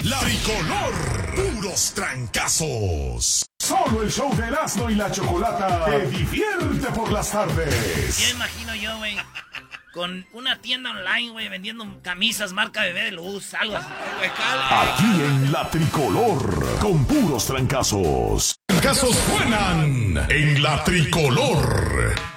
La Tricolor. Puros trancazos. Solo el show de Erasmo y la Chocolata te divierte por las tardes. Ya imagino yo, güey, con una tienda online, güey, vendiendo camisas marca Bebé de Luz, algo así. Aquí en La Tricolor, con puros trancazos. Trancazos suenan en La Tricolor.